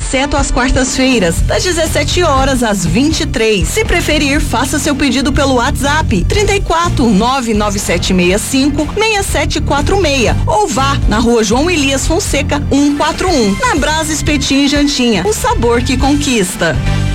exceto às quartas-feiras, das 17 horas às 23. Se preferir, faça seu pedido pelo WhatsApp 34 99765 6746 ou vá na Rua João Elias Fonseca 141, na Brasa Espetinho e Jantinha, o sabor que conquista.